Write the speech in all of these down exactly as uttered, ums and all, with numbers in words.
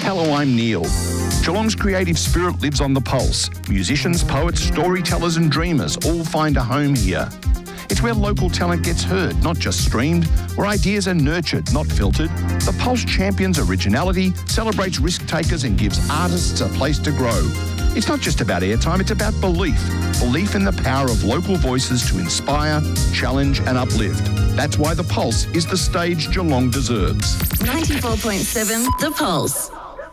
Hello, I'm Neil. Geelong's creative spirit lives on the Pulse. Musicians, poets, storytellers and dreamers all find a home here. It's where local talent gets heard, not just streamed, where ideas are nurtured, not filtered. The Pulse champions originality, celebrates risk takers and gives artists a place to grow. It's not just about airtime, it's about belief. Belief in the power of local voices to inspire, challenge and uplift. That's why The Pulse is the stage Geelong deserves. ninety-four point seven The Pulse.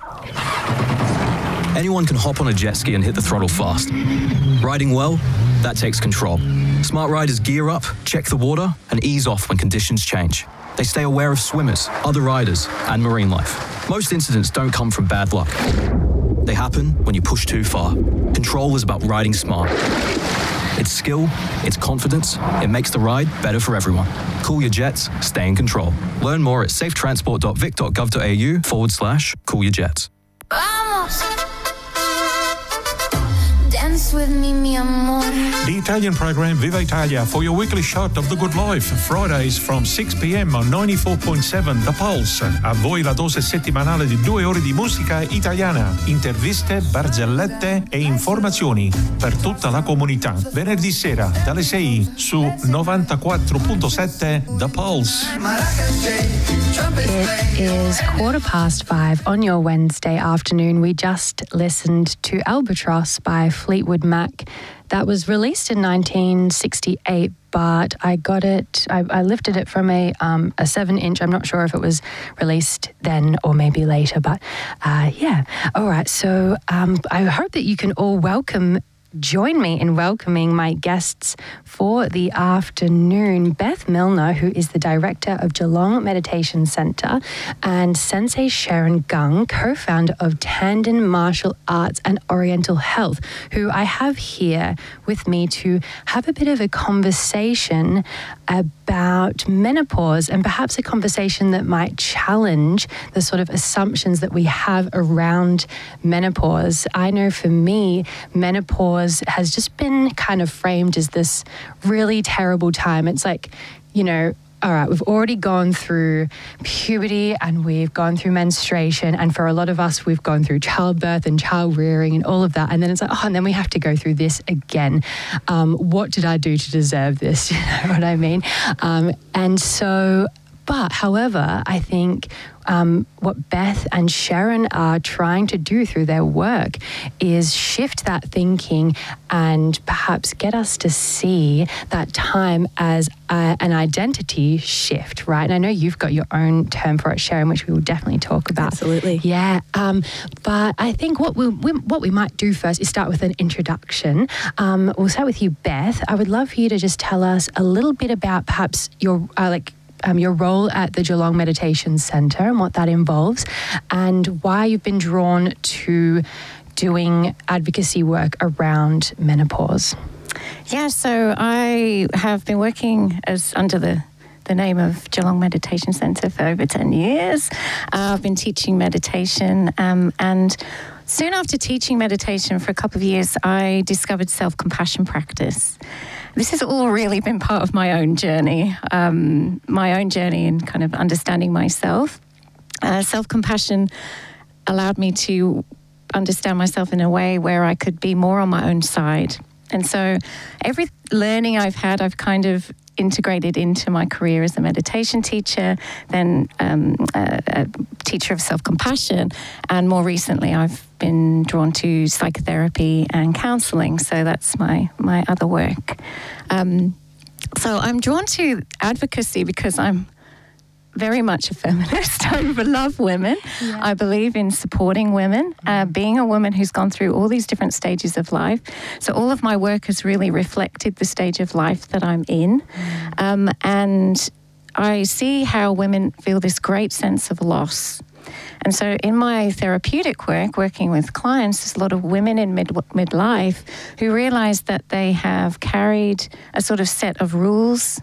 Anyone can hop on a jet ski and hit the throttle fast. Riding well, that takes control. Smart riders gear up, check the water, and ease off when conditions change. They stay aware of swimmers, other riders, and marine life. Most incidents don't come from bad luck. They happen when you push too far. Control is about riding smart. It's skill, it's confidence, it makes the ride better for everyone. Cool your jets, stay in control. Learn more at safetransport.vic.gov.au forward slash cool your jets. Vamos. Dance with me, mi amor. The Italian program Viva Italia for your weekly shot of the good life. Fridays from six p.m. on ninety-four point seven The Pulse. A voi la dose settimanale di due ore di musica italiana, interviste, barzellette e informazioni per tutta la comunità. Venerdì sera dalle sei su novantaquattro virgola sette The Pulse. It is quarter past five on your Wednesday afternoon. We just listened to Albatross by Fleetwood Mac. That was released in nineteen sixty-eight, but I got it, I, I lifted it from a um, a seven inch. I'm not sure if it was released then or maybe later, but uh, yeah. All right, so um, I hope that you can all welcome Join me in welcoming my guests for the afternoon. Beth Milner, who is the director of Geelong Meditation Centre, and Sensei Sharon Gung, co-founder of Tandon Martial Arts and Oriental Health, who I have here with me to have a bit of a conversation about menopause, and perhaps a conversation that might challenge the sort of assumptions that we have around menopause. I know for me, menopause has just been kind of framed as this really terrible time. It's like, you know, all right, we've already gone through puberty and we've gone through menstruation, and for a lot of us, we've gone through childbirth and child rearing and all of that. And then it's like, oh, and then we have to go through this again. Um, what did I do to deserve this? You know what I mean? Um, and so, but however, I think Um, what Beth and Sharon are trying to do through their work is shift that thinking and perhaps get us to see that time as a, an identity shift, right? And I know you've got your own term for it, Sharon, which we will definitely talk about. Absolutely. Yeah. Um, but I think what we, we what we might do first is start with an introduction. Um, we'll start with you, Beth. I would love for you to just tell us a little bit about perhaps your uh, like. Um, your role at the Geelong Meditation Centre and what that involves, and why you've been drawn to doing advocacy work around menopause. Yeah, so I have been working as under the the name of Geelong Meditation Centre for over ten years. Uh, I've been teaching meditation, um, and soon after teaching meditation for a couple of years, I discovered self-compassion practice. This has all really been part of my own journey, um, my own journey in kind of understanding myself. Uh, self-compassion allowed me to understand myself in a way where I could be more on my own side. And so every learning I've had, I've kind of integrated into my career as a meditation teacher, then um, a, a teacher of self-compassion, and more recently I've been drawn to psychotherapy and counselling, so that's my, my other work. Um, so I'm drawn to advocacy because I'm very much a feminist. I love women. Yeah. I believe in supporting women, uh, being a woman who's gone through all these different stages of life. So all of my work has really reflected the stage of life that I'm in. Mm. Um, and I see how women feel this great sense of loss. And so in my therapeutic work, working with clients, there's a lot of women in mid midlife who realize that they have carried a sort of set of rules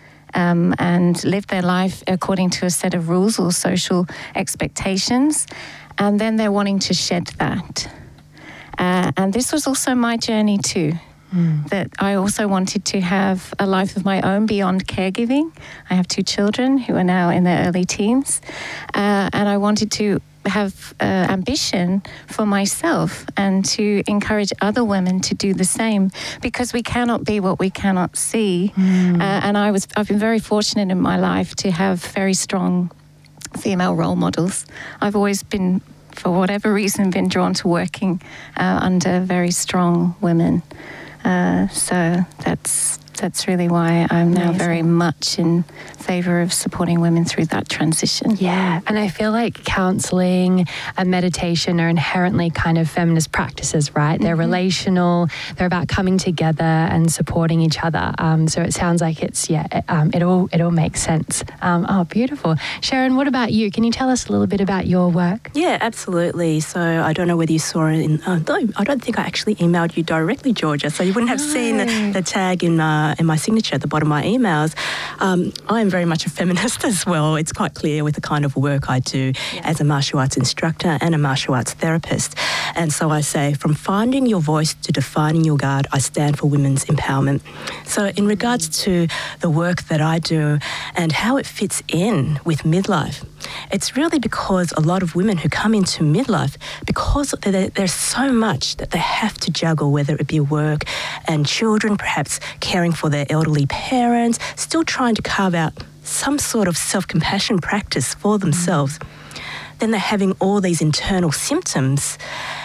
Um, and live their life according to a set of rules or social expectations, and then they're wanting to shed that. Uh, and this was also my journey too. Mm. That I also wanted to have a life of my own beyond caregiving. I have two children who are now in their early teens, uh, and I wanted to have uh, ambition for myself and to encourage other women to do the same, because we cannot be what we cannot see. Mm. Uh, and I was, I've been very fortunate in my life to have very strong female role models. I've always been, for whatever reason, been drawn to working uh, under very strong women. Uh, so that's that's really why I'm now Amazing. Very much in favour of supporting women through that transition. Yeah, and I feel like counselling and meditation are inherently kind of feminist practices, right? They're mm-hmm. relational, they're about coming together and supporting each other. Um, so it sounds like it's, yeah, it, um, it all it all makes sense. Um, oh, beautiful. Sharon, what about you? Can you tell us a little bit about your work? Yeah, absolutely. So I don't know whether you saw it in, uh, no, I don't think I actually emailed you directly, Georgia, so you wouldn't have no. seen the, the tag in uh, in my signature at the bottom of my emails. Um, I am very much a feminist as well. It's quite clear with the kind of work I do yeah. as a martial arts instructor and a martial arts therapist. And so I say, from finding your voice to defining your guard, I stand for women's empowerment. So in regards to the work that I do and how it fits in with midlife, it's really because a lot of women who come into midlife, because there's so much that they have to juggle, whether it be work and children, perhaps caring for their elderly parents, still trying to carve out some sort of self-compassion practice for themselves. Then they're having all these internal symptoms,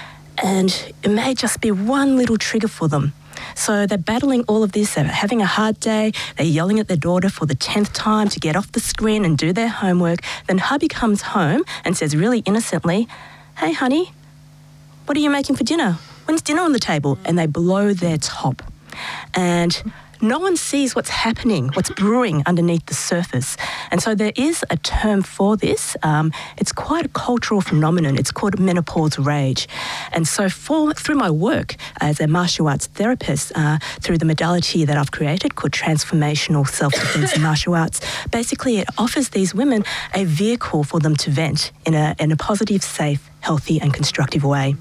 and it may just be one little trigger for them. So they're battling all of this, they're having a hard day, they're yelling at their daughter for the tenth time to get off the screen and do their homework. Then hubby comes home and says really innocently, "Hey honey, what are you making for dinner? When's dinner on the table?" And they blow their top. And no one sees what's happening, what's brewing underneath the surface. And so there is a term for this. Um, it's quite a cultural phenomenon. It's called menopause rage. And so for, through my work as a martial arts therapist, uh, through the modality that I've created called Transformational Self-Defense in Martial Arts, basically it offers these women a vehicle for them to vent in a, in a positive, safe, healthy and constructive way.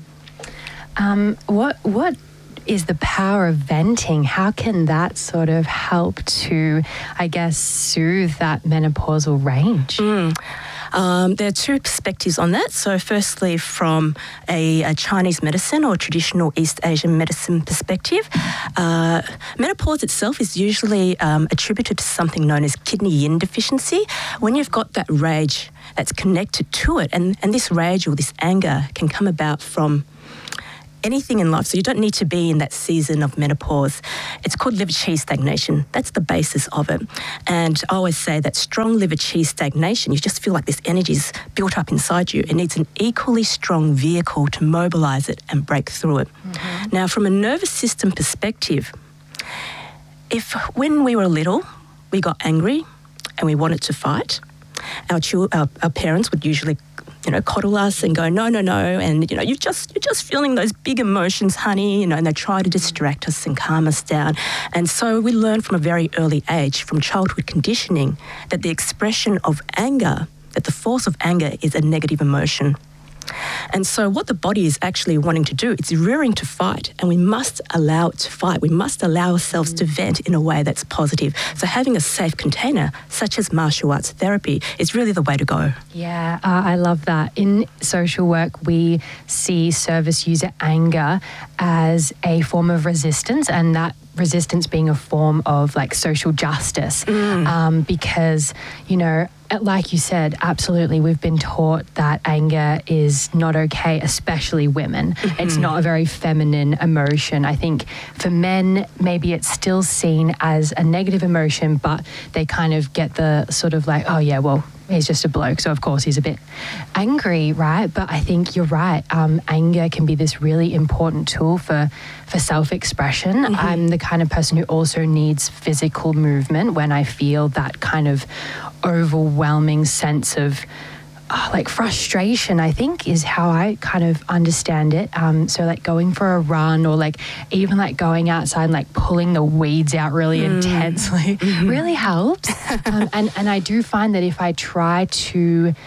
Um, what what is the power of venting? How can that sort of help to, I guess, soothe that menopausal range? Mm. Um, there are two perspectives on that. So firstly, from a, a Chinese medicine or traditional East Asian medicine perspective, uh, menopause itself is usually um, attributed to something known as kidney yin deficiency. When you've got that rage that's connected to it, and, and this rage or this anger can come about from anything in life, so you don't need to be in that season of menopause. It's called liver qi stagnation. That's the basis of it. And I always say that strong liver qi stagnation, you just feel like this energy is built up inside you. It needs an equally strong vehicle to mobilise it and break through it. Mm-hmm. Now, from a nervous system perspective, if when we were little, we got angry and we wanted to fight, our, children, our, our parents would usually you know, coddle us and go, no, no, no, and, you know, you're just, you're just feeling those big emotions, honey, you know, and they try to distract us and calm us down. And so we learn from a very early age, from childhood conditioning, that the expression of anger, that the force of anger is a negative emotion. And so what the body is actually wanting to do, it's rearing to fight, and we must allow it to fight. We must allow ourselves to vent in a way that's positive. So having a safe container, such as martial arts therapy, is really the way to go. Yeah, uh, I love that. In social work, we see service user anger as a form of resistance, and that resistance being a form of like social justice. Mm. Um, because, you know, like you said, absolutely, we've been taught that anger is not okay, especially women. Mm-hmm. It's not a very feminine emotion. I think for men, maybe it's still seen as a negative emotion, but they kind of get the sort of like, oh yeah, well, he's just a bloke, so of course he's a bit angry, right? But I think you're right. Um, anger can be this really important tool for, for self-expression. Mm-hmm. I'm the kind of person who also needs physical movement when I feel that kind of overwhelming sense of oh, like frustration, I think, is how I kind of understand it. Um, so like going for a run, or like even like going outside and like pulling the weeds out really mm. intensely mm-hmm. really helps. um, and, and I do find that if I try to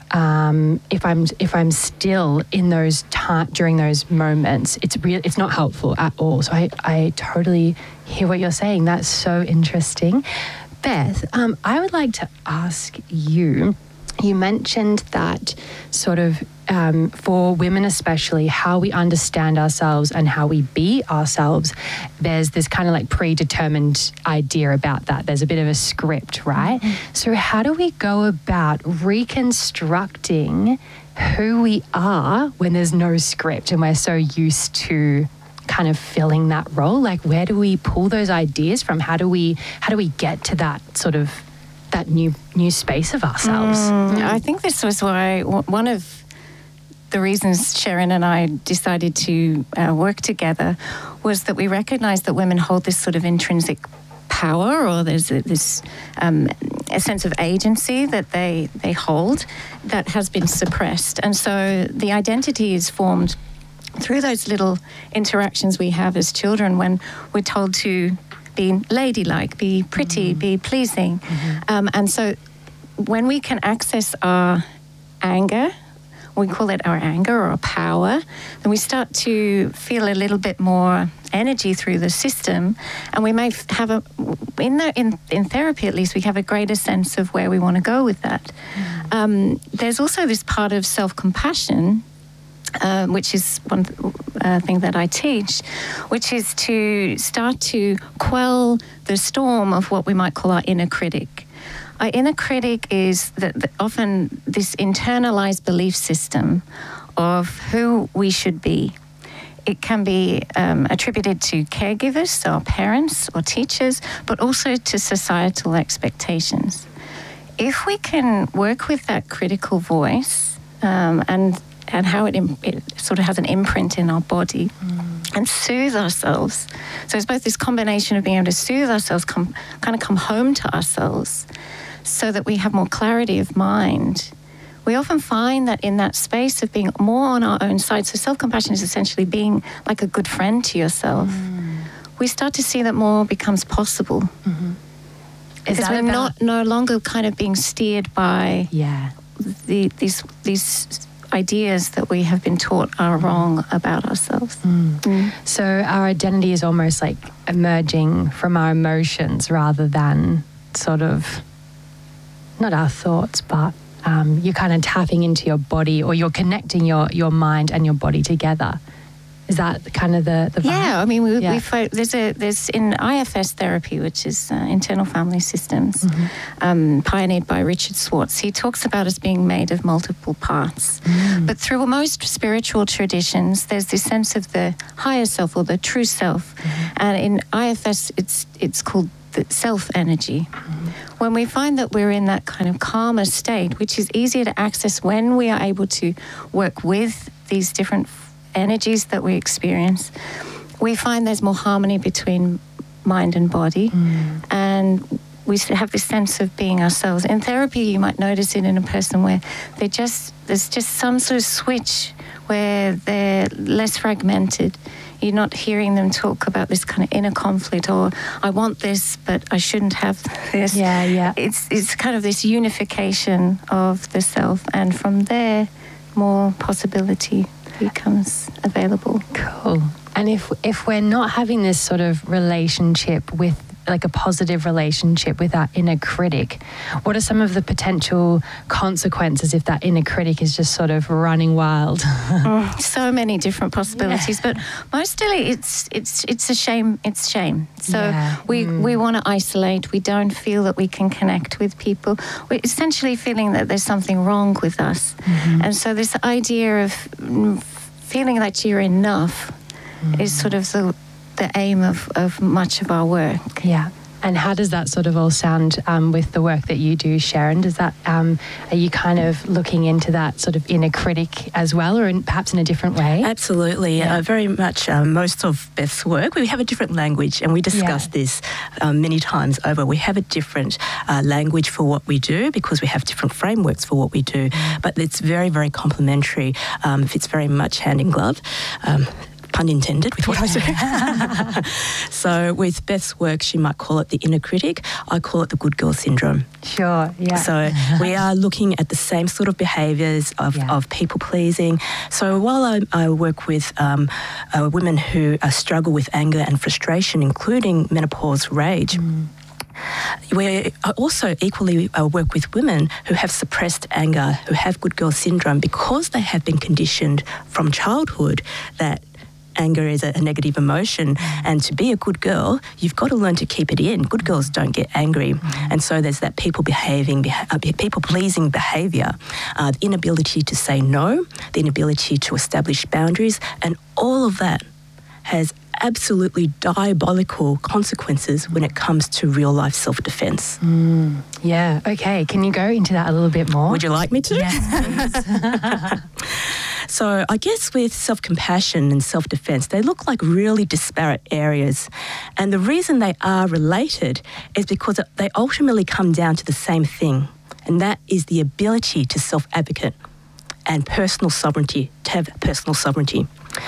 um, if I'm if I'm still in those ta- during those moments, it's real. It's not helpful at all. So I, I totally hear what you're saying. That's so interesting. Beth, um, I would like to ask you. You mentioned that sort of um, for women especially, how we understand ourselves and how we be ourselves, there's this kind of like predetermined idea about that. There's a bit of a script, right? Mm-hmm. So how do we go about reconstructing who we are when there's no script and we're so used to kind of filling that role? Like, where do we pull those ideas from? How do we how do we get to that sort of that new new space of ourselves? Mm, I think this was why one of the reasons Sharon and I decided to uh, work together was that we recognized that women hold this sort of intrinsic power, or there's a, this um, a sense of agency that they they hold that has been suppressed, and so the identity is formed through those little interactions we have as children when we're told to be ladylike, be pretty, mm-hmm. be pleasing. Mm-hmm. Um, and so when we can access our anger, we call it our anger or our power, then we start to feel a little bit more energy through the system, and we may have a, in, the, in, in therapy at least, we have a greater sense of where we want to go with that. Mm-hmm. Um, there's also this part of self-compassion, Uh, which is one uh, thing that I teach, which is to start to quell the storm of what we might call our inner critic. Our inner critic is that, that often this internalized belief system of who we should be. It can be um, attributed to caregivers, so our parents or teachers, but also to societal expectations. If we can work with that critical voice um, and and how it, it sort of has an imprint in our body, mm. and soothe ourselves. So it's both this combination of being able to soothe ourselves, come, kind of come home to ourselves, so that we have more clarity of mind. We often find that in that space of being more on our own side, so self-compassion is essentially being like a good friend to yourself, mm. we start to see that more becomes possible. Mm-hmm. Because we're about... not no longer kind of being steered by yeah. the, these these... ideas that we have been taught are wrong about ourselves. Mm. Mm. So our identity is almost like emerging from our emotions rather than sort of, not our thoughts, but um, you're kind of tapping into your body, or you're connecting your, your mind and your body together. Is that kind of the, the vibe? Yeah, I mean, we, yeah. we fo- there's a there's in I F S therapy, which is uh, internal family systems, mm-hmm. um, pioneered by Richard Schwartz. He talks about us being made of multiple parts, mm. but through most spiritual traditions, there's this sense of the higher self or the true self, mm-hmm. and in I F S, it's it's called the self energy. Mm-hmm. When we find that we're in that kind of calmer state, which is easier to access when we are able to work with these different energies that we experience, we find there's more harmony between mind and body, mm. and we have this sense of being ourselves. In therapy, you might notice it in a person where they just there's just some sort of switch where they're less fragmented. You're not hearing them talk about this kind of inner conflict, or I want this, but I shouldn't have this. Yeah, yeah. It's it's kind of this unification of the self, and from there, more possibility becomes available. Cool. And if if we're not having this sort of relationship with, like a positive relationship with our inner critic, what are some of the potential consequences if that inner critic is just sort of running wild? mm, so many different possibilities, yeah. but mostly it's it's it's a shame. It's shame. So yeah. we mm. we want to isolate. We don't feel that we can connect with people. We're essentially feeling that there's something wrong with us, mm-hmm. and so this idea of feeling that you're enough mm. is sort of the the aim of, of much of our work. Yeah. And how does that sort of all sound um, with the work that you do, Sharon? Does that, um, are you kind of looking into that sort of inner critic as well, or in, perhaps in a different way? Absolutely. Yeah. Uh, very much uh, most of Beth's work, we have a different language, and we discussed yeah. this um, many times over. We have a different uh, language for what we do because we have different frameworks for what we do, but it's very, very complementary. Um, it's very much hand in glove. Um, pun intended with what I do. So with Beth's work, she might call it the inner critic. I call it the good girl syndrome. Sure, yeah. So we are looking at the same sort of behaviours of, Yeah. of people pleasing. So while I, I work with um, uh, women who uh, struggle with anger and frustration, including menopause rage, mm. we also equally uh, work with women who have suppressed anger, who have good girl syndrome, because they have been conditioned from childhood that anger is a, a negative emotion, and to be a good girl, you've got to learn to keep it in. Good girls don't get angry, mm-hmm. and so there's that people behaving, beha- uh, people pleasing behaviour, uh, the inability to say no, the inability to establish boundaries, and all of that has absolutely diabolical consequences when it comes to real life self-defence. Mm, yeah, okay. Can you go into that a little bit more? Would you like me to? Yes, So I guess with self-compassion and self-defence, they look like really disparate areas. And the reason they are related is because they ultimately come down to the same thing, and that is the ability to self-advocate and personal sovereignty, to have personal sovereignty.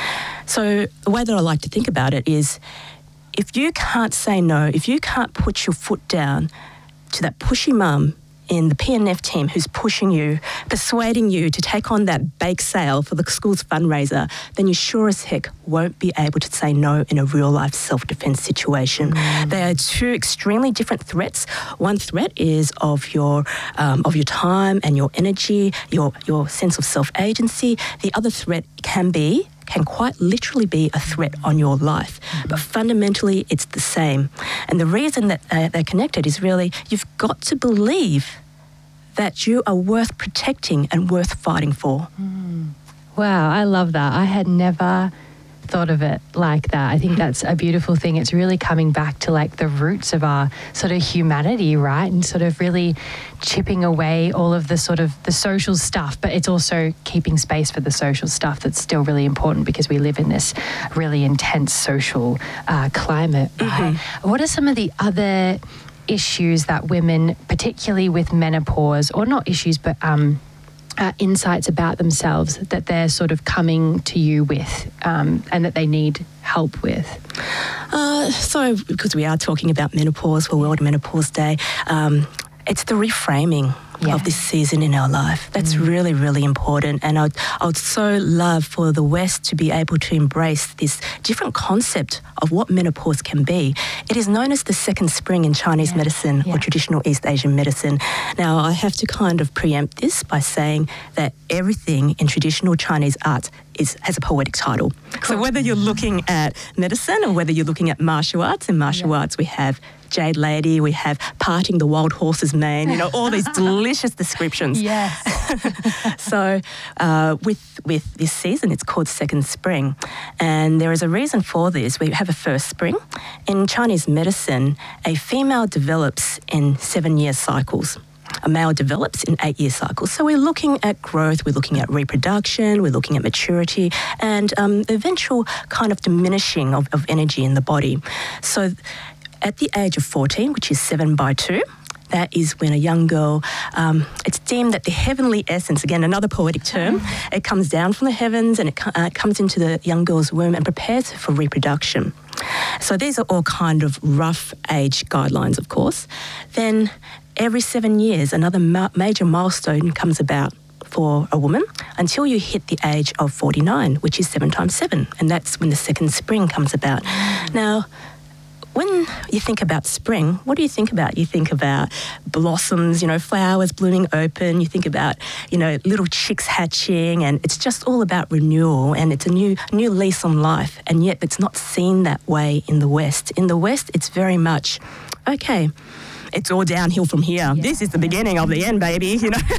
So the way that I like to think about it is, if you can't say no, if you can't put your foot down to that pushy mum in the P N F team who's pushing you, persuading you to take on that bake sale for the school's fundraiser, then you sure as heck won't be able to say no in a real-life self-defence situation. Mm. They are two extremely different threats. One threat is of your um, of your time and your energy, your, your sense of self-agency. The other threat can be can quite literally be a threat on your life. Mm-hmm. But fundamentally, it's the same. And the reason that uh, they're connected is really, you've got to believe that you are worth protecting and worth fighting for. Mm. Wow, I love that. I had never thought of it like that. I think that's a beautiful thing. It's really coming back to like the roots of our sort of humanity, right? And sort of really chipping away all of the sort of the social stuff, but it's also keeping space for the social stuff that's still really important, because we live in this really intense social uh, climate, right? Mm-hmm. What are some of the other issues that women, particularly with menopause, or not issues, but um, Uh, insights about themselves that they're sort of coming to you with um, and that they need help with? Uh, so, because we are talking about menopause for World Menopause Day, um, it's the reframing yeah. of this season in our life. That's mm. really, really important. And I'd, I would so love for the West to be able to embrace this different concept of what menopause can be. It is known as the second spring in Chinese yeah. medicine yeah. or traditional East Asian medicine. Now, I have to kind of preempt this by saying that everything in traditional Chinese art is, has a poetic title. Cool. So whether you're looking at medicine or whether you're looking at martial arts, in martial yeah. arts we have Jade Lady, we have parting the wild horse's mane, you know, all these delicious descriptions. Yes. So uh, with with this season, it's called Second Spring. And there is a reason for this. We have a first spring. In Chinese medicine, a female develops in seven-year cycles. A male develops in eight-year cycles. So we're looking at growth, we're looking at reproduction, we're looking at maturity, and um, the eventual kind of diminishing of, of energy in the body. So at the age of fourteen, which is seven by two, that is when a young girl, um, it's deemed that the heavenly essence, again, another poetic term, it comes down from the heavens and it uh, comes into the young girl's womb and prepares her for reproduction. So these are all kind of rough age guidelines, of course. Then every seven years, another ma- major milestone comes about for a woman until you hit the age of forty-nine, which is seven times seven. And that's when the second spring comes about. Now, when you think about spring, what do you think about? You think about blossoms, you know, flowers blooming open. You think about, you know, little chicks hatching, and it's just all about renewal, and it's a new new lease on life. And yet it's not seen that way in the West. In the West, it's very much, okay, it's all downhill from here. Yeah. This is the beginning of the end, baby, you know.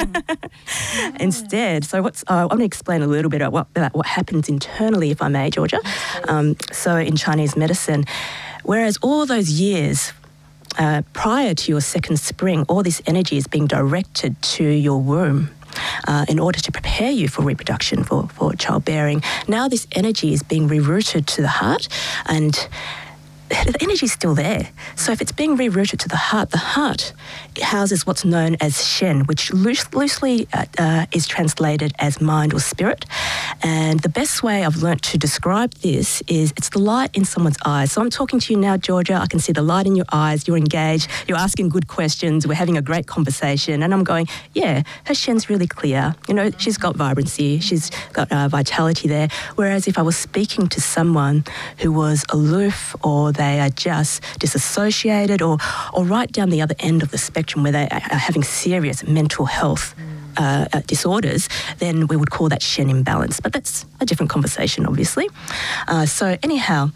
yeah. Instead, so what's, uh, I'm going to explain a little bit about what, about what happens internally, if I may, Georgia. Um, so in Chinese medicine, whereas all those years uh, prior to your second spring, all this energy is being directed to your womb uh, in order to prepare you for reproduction, for, for childbearing. Now this energy is being rerouted to the heart, and the energy is still there. So if it's being rerouted to the heart, the heart houses what's known as Shen, which loose, loosely uh, uh, is translated as mind or spirit. And the best way I've learnt to describe this is it's the light in someone's eyes. So I'm talking to you now, Georgia. I can see the light in your eyes. You're engaged. You're asking good questions. We're having a great conversation. And I'm going, yeah, her Shen's really clear. You know, she's got vibrancy. She's got uh, vitality there. Whereas if I was speaking to someone who was aloof, or they are just disassociated, or, or right down the other end of the spectrum where they are having serious mental health uh, uh, disorders, then we would call that Shen imbalance. But that's a different conversation, obviously. Uh, so anyhow,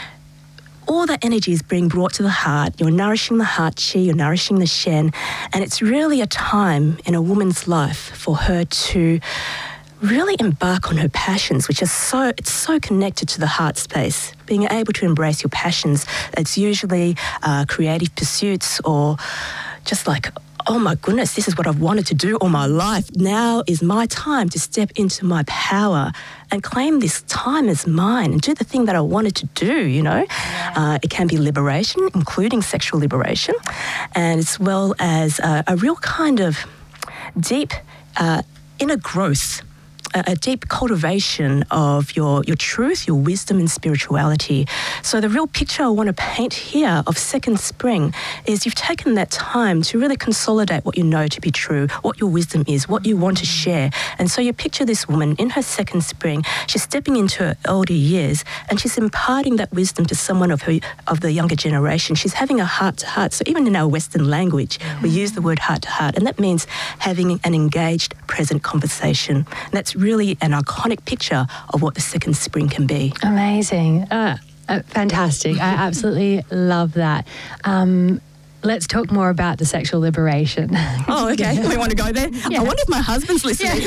all that energy is being brought to the heart. You're nourishing the heart chi, you're nourishing the Shen, and it's really a time in a woman's life for her to really embark on her passions, which are so, it's so connected to the heart space. Being able to embrace your passions, it's usually uh, creative pursuits, or just like, oh my goodness, this is what I've wanted to do all my life. Now is my time to step into my power and claim this time as mine and do the thing that I wanted to do, you know. Yeah. Uh, it can be liberation, including sexual liberation, and as well as uh, a real kind of deep uh, inner growth, a deep cultivation of your, your truth, your wisdom and spirituality. So the real picture I want to paint here of second spring is you've taken that time to really consolidate what you know to be true, what your wisdom is, what you want to share. And so you picture this woman in her second spring, she's stepping into her older years and she's imparting that wisdom to someone of her of the younger generation. She's having a heart-to-heart. So even in our Western language, yeah. we use the word heart-to-heart, and that means having an engaged, present conversation. And that's really an iconic picture of what the second spring can be. Amazing. Uh, uh, fantastic. I absolutely love that. Um, let's talk more about the sexual liberation. Oh, okay. We want to go there? Yeah. I wonder if my husband's listening.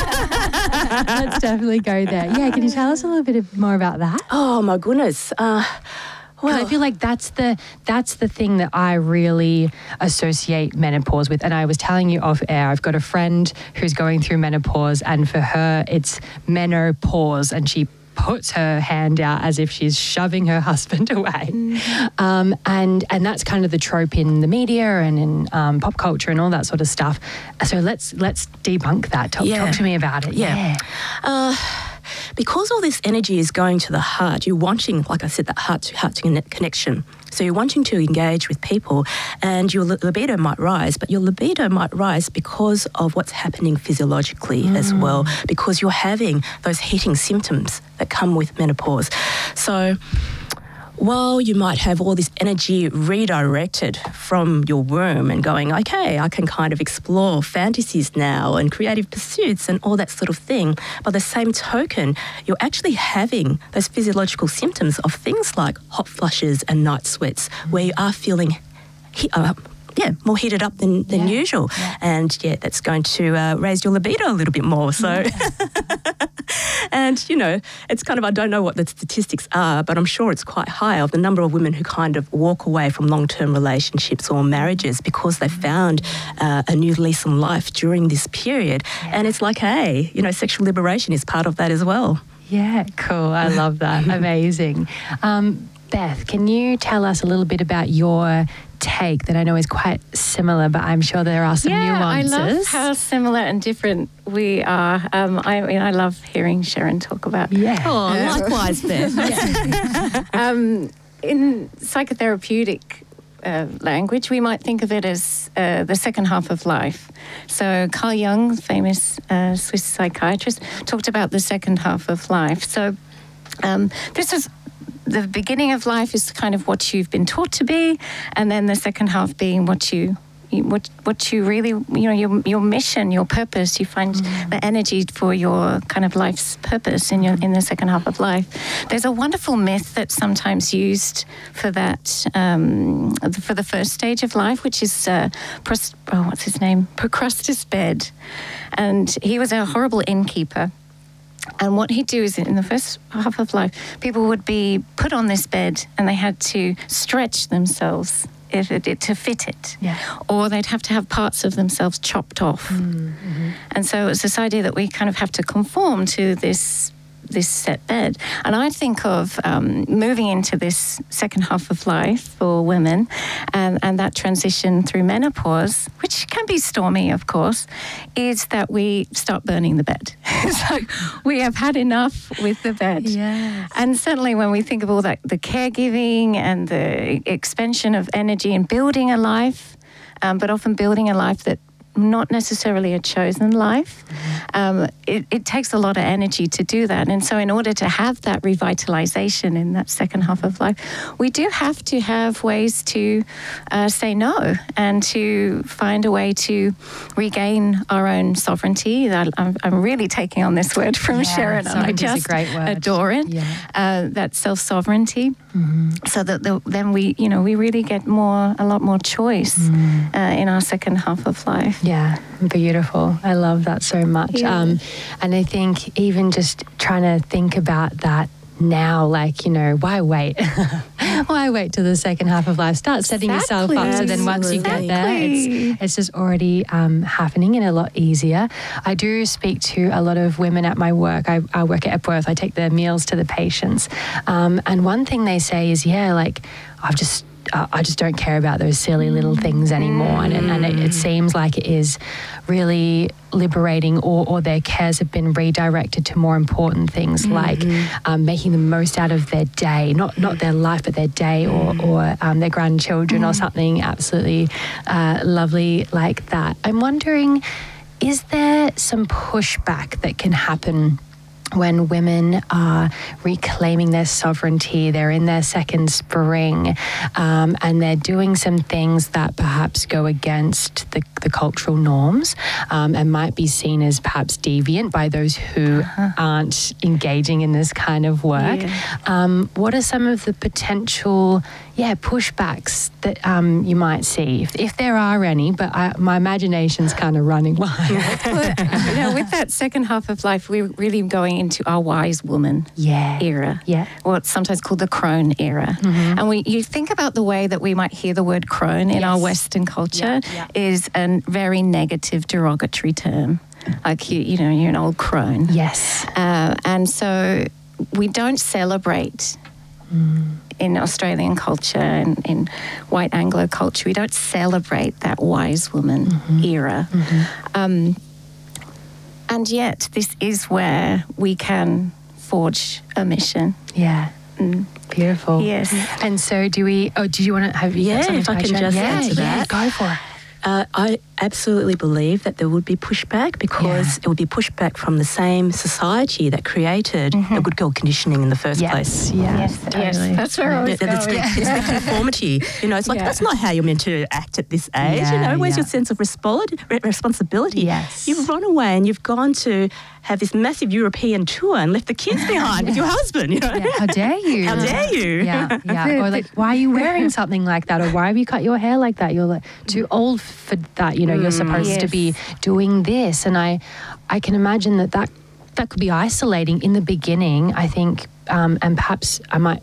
Yeah. Let's definitely go there. Yeah, can you tell us a little bit more about that? Oh, my goodness. Uh, Well, I feel like that's the that's the thing that I really associate menopause with. And I was telling you off air, I've got a friend who's going through menopause, and for her it's menopause, and she puts her hand out as if she's shoving her husband away. Mm. Um, and and that's kind of the trope in the media and in um, pop culture and all that sort of stuff. So let's let's debunk that. Talk, yeah. talk to me about it. Yeah. yeah. Uh, Because all this energy is going to the heart, you're wanting, like I said, that heart-to-heart connection. So you're wanting to engage with people, and your libido might rise, but your libido might rise because of what's happening physiologically mm. as well, because you're having those heating symptoms that come with menopause. So while you might have all this energy redirected from your womb and going, okay, I can kind of explore fantasies now and creative pursuits and all that sort of thing, by the same token, you're actually having those physiological symptoms of things like hot flushes and night sweats, where you are feeling he- uh, yeah, more heated up than, than yeah. usual. Yeah. And yeah, that's going to uh, raise your libido a little bit more. So, yeah. And you know, it's kind of, I don't know what the statistics are, but I'm sure it's quite high of the number of women who kind of walk away from long-term relationships or marriages because they found uh, a new lease on life during this period. Yeah. And it's like, hey, you know, sexual liberation is part of that as well. Yeah, cool. I love that. Amazing. Um, Beth, can you tell us a little bit about your take that I know is quite similar, but I'm sure there are some yeah, nuances. Yeah, I love how similar and different we are. Um, I mean, I love hearing Sharon talk about. Yeah. Oh, uh, likewise, Beth. Yeah. um, in psychotherapeutic uh, language, we might think of it as uh, the second half of life. So Carl Jung, famous uh, Swiss psychiatrist, talked about the second half of life. So um, this is the beginning of life is kind of what you've been taught to be, and then the second half being what you, what what you really, you know, your your mission, your purpose. You find mm. the energy for your kind of life's purpose in your in the second half of life. There's a wonderful myth that's sometimes used for that um, for the first stage of life, which is uh, Prost- oh, what's his name, Procrustes' bed, and he was a horrible innkeeper. And what he'd do is in the first half of life, people would be put on this bed and they had to stretch themselves if it, it, to fit it. Yeah. Or they'd have to have parts of themselves chopped off. Mm-hmm. And so it's this idea that we kind of have to conform to this this set bed. And I think of um, moving into this second half of life for women and, and that transition through menopause, which can be stormy, of course, is that we start burning the bed. So we have had enough with the bed. Yes. And certainly when we think of all that, the caregiving and the expansion of energy and building a life, um, but often building a life that not necessarily a chosen life. Mm-hmm. Um, it, it takes a lot of energy to do that. And so in order to have that revitalization in that second half of life, we do have to have ways to uh, say no and to find a way to regain our own sovereignty. I, I'm, I'm really taking on this word from yeah, Sharon. And I just a great word. adore it. Yeah. Uh, that self-sovereignty. Mm-hmm. So that the, then we, you know, we really get more, a lot more choice mm. uh, in our second half of life. Yeah, beautiful. I love that so much. Yeah. Um, and I think even just trying to think about that now, like, you know, why wait? Why wait till the second half of life? Start setting exactly. yourself up so then once you exactly. get there, it's, it's just already um, happening and a lot easier. I do speak to a lot of women at my work. I, I work at Epworth. I take their meals to the patients. Um, and one thing they say is, yeah, like, I've just Uh, I just don't care about those silly little things anymore. And, and it, it seems like it is really liberating, or, or their cares have been redirected to more important things mm-hmm. like um, making the most out of their day, not not their life, but their day, or, or um, their grandchildren mm-hmm. or something absolutely uh, lovely like that. I'm wondering, is there some pushback that can happen when women are reclaiming their sovereignty, they're in their second spring, um, and they're doing some things that perhaps go against the, the cultural norms um, and might be seen as perhaps deviant by those who uh-huh. aren't engaging in this kind of work. Yeah. Um, what are some of the potential yeah, pushbacks that um, you might see, if, if there are any, but I, my imagination's kind of running wild. You know, with that second half of life, we're really going into our wise woman yeah. era, yeah. what's sometimes called the crone era. Mm-hmm. And we, you think about the way that we might hear the word crone in yes. our Western culture yeah. Yeah. is a very negative, derogatory term. Like, you, you know, you're an old crone. Yes. Uh, and so we don't celebrate mm. in Australian culture and in white Anglo culture, we don't celebrate that wise woman mm-hmm. era. Mm-hmm. Um, and yet, this is where we can forge a mission. Yeah. Mm. Beautiful. Yes. And so do we, oh, did you want to have you Yeah, if I can just yeah, answer yeah, that. go for it. Uh, I absolutely believe that there would be pushback because Yeah. it would be pushback from the same society that created Mhm. the good girl conditioning in the first Yes, place. yeah, Yes, totally. yes, that's where I was It's the, going. it's the conformity. You know, it's like, Yeah. that's not how you're meant to act at this age. Yeah, you know, where's yeah. your sense of respo- re- responsibility? Yes. You've run away and you've gone to have this massive European tour and left the kids behind with your husband, you know? Yeah, how dare you? How dare you? Yeah, yeah. Or like, why are you wearing something like that? Or why have you cut your hair like that? You're like too old for that. You know, you're supposed yes. to be doing this. And I, I can imagine that that, that could be isolating in the beginning, I think, um, and perhaps I might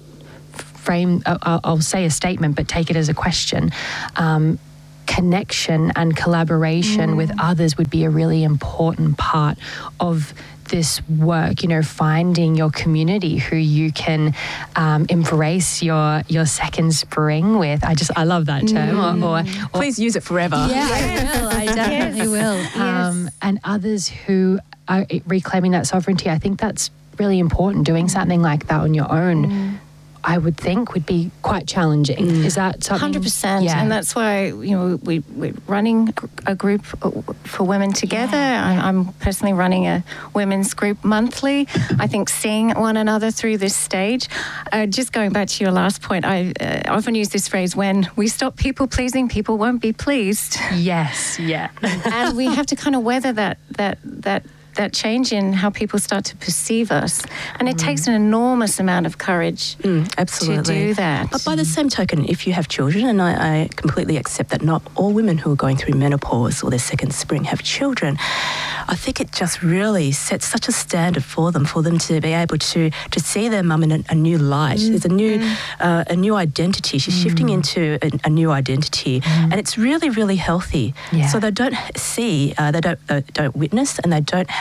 frame, I'll, I'll say a statement, but take it as a question. Um, connection and collaboration mm. with others would be a really important part of this work, you know, finding your community who you can um, embrace your your second spring with. I just, I love that term. Mm. Or, or, or Please use it forever. Yeah, I will. I definitely will. Um, Yes. And others who are reclaiming that sovereignty, I think that's really important. Doing something like that on your own, mm. I would think would be quite challenging. Mm. Is that something? one hundred percent. Yeah. And that's why, you know, we, we're running a group for women together. Yeah. I, I'm personally running a women's group monthly. I think seeing one another through this stage. Uh, just going back to your last point, I uh, often use this phrase, when we stop people pleasing, people won't be pleased. Yes, yeah. And we have to kind of weather that that that that change in how people start to perceive us. And it mm. takes an enormous amount of courage mm, absolutely. to do that. But by the same token, if you have children, and I, I completely accept that not all women who are going through menopause or their second spring have children, I think it just really sets such a standard for them, for them to be able to to see their mum in a, a new light. Mm. There's a new mm. uh, a new identity. She's mm. shifting into a, a new identity, mm. and it's really, really healthy. Yeah. So they don't see, uh, they don't uh, don't witness, and they don't have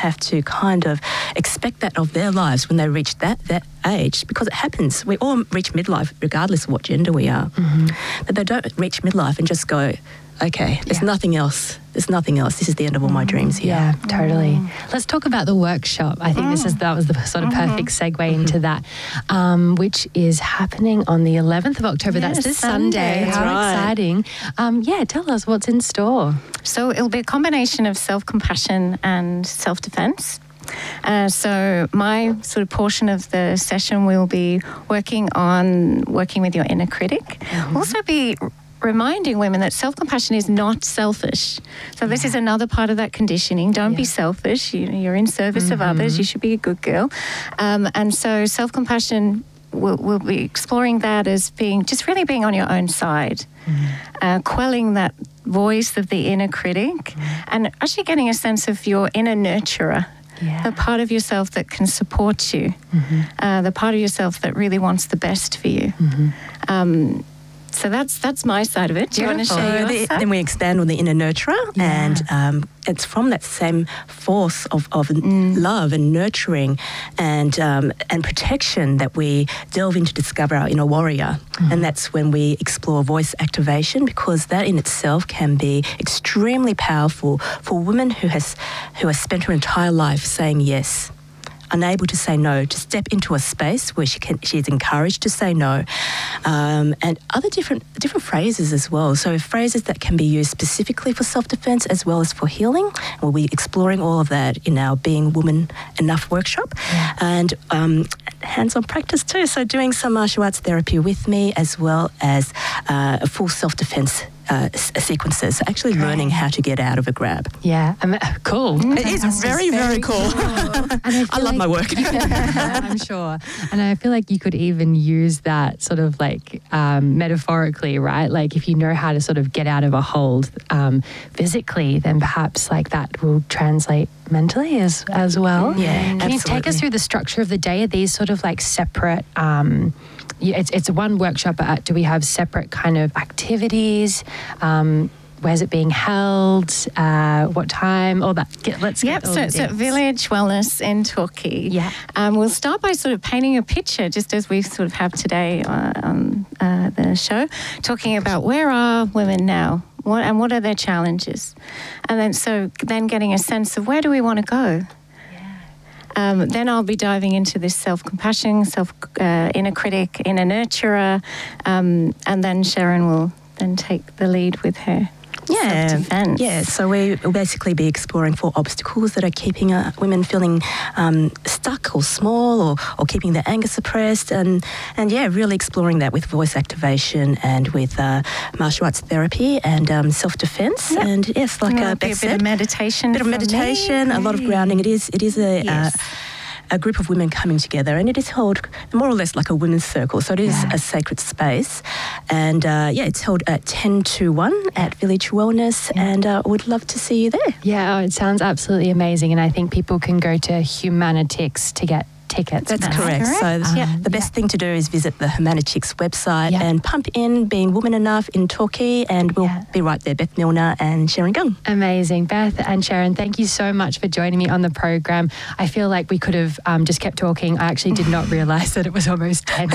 have to kind of expect that of their lives when they reach that that age, because it happens. We all reach midlife regardless of what gender we are. Mm-hmm. But they don't reach midlife and just go, okay, there's yeah. nothing else. There's nothing else. This is the end of all my dreams here. Yeah, totally. Mm. Let's talk about the workshop. I think mm. this is that was the sort of perfect segue mm-hmm. into that, um, which is happening on the eleventh of October. Yes, That's this Sunday. Sunday. That's How right. exciting. Um, yeah, tell us what's in store. So it'll be a combination of self-compassion and self-defense. Uh, so my sort of portion of the session will be working on working with your inner critic. Mm-hmm. Also be reminding women that self-compassion is not selfish. So this is another part of that conditioning. Don't yeah. be selfish. You, you're in service mm-hmm. of others. You should be a good girl. Um, and so self-compassion, we'll, we'll be exploring that as being just really being on your own side, mm-hmm. uh, quelling that voice of the inner critic, mm-hmm. and actually getting a sense of your inner nurturer. Yeah. The part of yourself that can support you, mm-hmm. uh, the part of yourself that really wants the best for you. Mm-hmm. Um, so that's that's my side of it. Do you want to share your side? Then we expand on the inner nurturer, yeah. and um, it's from that same force of, of mm. love and nurturing and um, and protection that we delve into to discover our inner warrior. Mm. And that's when we explore voice activation, because that in itself can be extremely powerful for women who has who has spent her entire life saying yes, unable to say no, to step into a space where she can, she is encouraged to say no, um, and other different different phrases as well. So phrases that can be used specifically for self-defense as well as for healing. We'll be exploring all of that in our Being Woman Enough workshop, yeah. and um, hands-on practice too. So doing some martial arts therapy with me, as well as uh, a full self-defense Uh, sequences, so actually Great. learning how to get out of a grab. Yeah, I mean, cool. It is very, very, very cool. cool. And I, I love like, my work. Yeah, I'm sure. And I feel like you could even use that sort of like um, metaphorically, right? Like if you know how to sort of get out of a hold um, physically, then perhaps like that will translate mentally as as well. Yeah, Can absolutely. you take us through the structure of the day? Are these sort of like separate... Um, Yeah, it's it's one workshop, but do we have separate kind of activities? Um, where's it being held? Uh, what time? All that. Get, let's yep, get all so the it's at Village Wellness in Torquay. Yeah. Um, we'll start by sort of painting a picture, just as we sort of have today uh, on uh, the show, talking about where are women now? What, and what are their challenges? And then so then getting a sense of where do we want to go? Um, then I'll be diving into this self-compassion, self uh, inner critic, inner nurturer, um, and then Sharon will then take the lead with her yeah. self-defense. Yeah, so we will basically be exploring four obstacles that are keeping uh, women feeling um, stuck or small, or, or keeping their anger suppressed, and, and yeah, really exploring that with voice activation and with uh, martial arts therapy and um, self-defense. Yep. And yes, like a uh, bit of meditation. A bit of meditation, a lot of grounding. It is, it is a... Yes. Uh, a group of women coming together, and it is held more or less like a women's circle, so it is yeah. a sacred space, and uh, yeah, it's held at ten to one at Village Wellness, yeah. and uh, would love to see you there. Yeah, oh, it sounds absolutely amazing, and I think people can go to Humanitix to get tickets. That's, That's correct. correct. So um, yeah, the best yeah. thing to do is visit the Humanitix website yeah. and pump in Being Woman Enough in Torquay, and we'll yeah. be right there, Beth Milner and Sharon Gung. Amazing. Beth and Sharon, thank you so much for joining me on the program. I feel like we could have um, just kept talking. I actually did not realise that it was almost ten.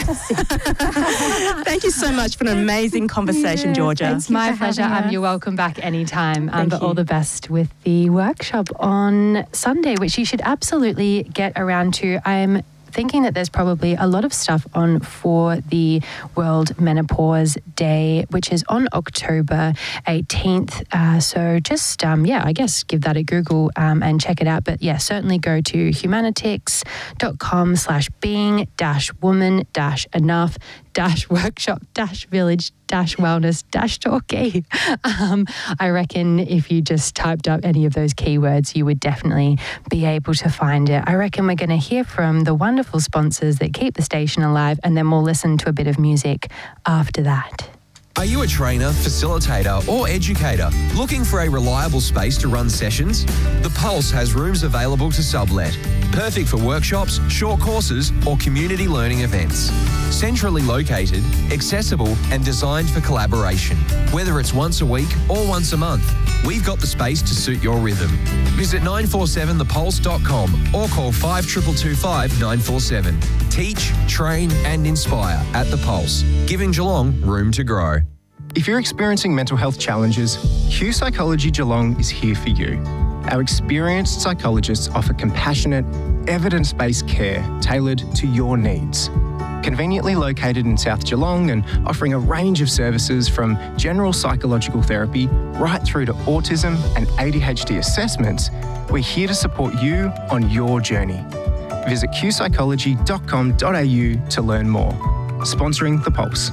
Thank you so much for an amazing conversation, yeah, Georgia. It's my pleasure. Um, you're welcome back anytime. Um, but you. all the best with the workshop on Sunday, which you should absolutely get around to. I I'm thinking that there's probably a lot of stuff on for the World Menopause Day, which is on October eighteenth. Uh, so just, um, yeah, I guess give that a Google um, and check it out. But yeah, certainly go to humanitix.com slash being dash woman dash enough dash workshop dash village dash wellness dash Torquay. Um, I reckon if you just typed up any of those keywords, you would definitely be able to find it. I reckon we're going to hear from the wonderful sponsors that keep the station alive, and then we'll listen to a bit of music after that. Are you a trainer, facilitator or educator looking for a reliable space to run sessions? The Pulse has rooms available to sublet. Perfect for workshops, short courses or community learning events. Centrally located, accessible and designed for collaboration. Whether it's once a week or once a month, we've got the space to suit your rhythm. Visit nine four seven the pulse dot com or call five two two two five nine four seven. Teach, train and inspire at The Pulse, giving Geelong room to grow. If you're experiencing mental health challenges, Q Psychology Geelong is here for you. Our experienced psychologists offer compassionate, evidence-based care tailored to your needs. Conveniently located in South Geelong and offering a range of services from general psychological therapy right through to autism and A D H D assessments, we're here to support you on your journey. Visit q psychology dot com dot a u to learn more. Sponsoring The Pulse.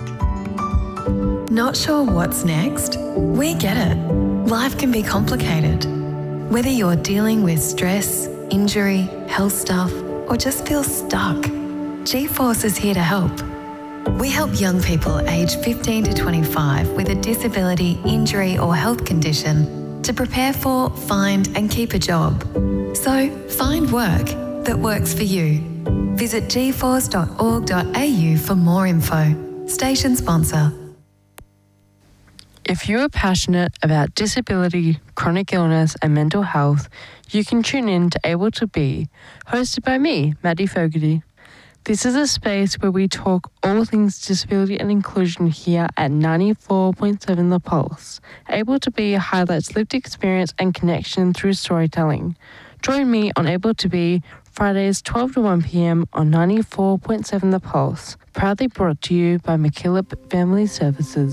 Not sure what's next? We get it. Life can be complicated. Whether you're dealing with stress, injury, health stuff, or just feel stuck, G-Force is here to help. We help young people aged fifteen to twenty-five with a disability, injury or health condition to prepare for, find and keep a job. So find work that works for you. Visit g force dot org dot a u for more info. Station sponsor. If you are passionate about disability, chronic illness and mental health, you can tune in to Able to Be, hosted by me, Maddie Fogarty. This is a space where we talk all things disability and inclusion here at ninety-four point seven The Pulse. Able to Be highlights lived experience and connection through storytelling. Join me on Able to Be Fridays twelve to one p.m. on ninety-four point seven The Pulse, proudly brought to you by McKillop Family Services.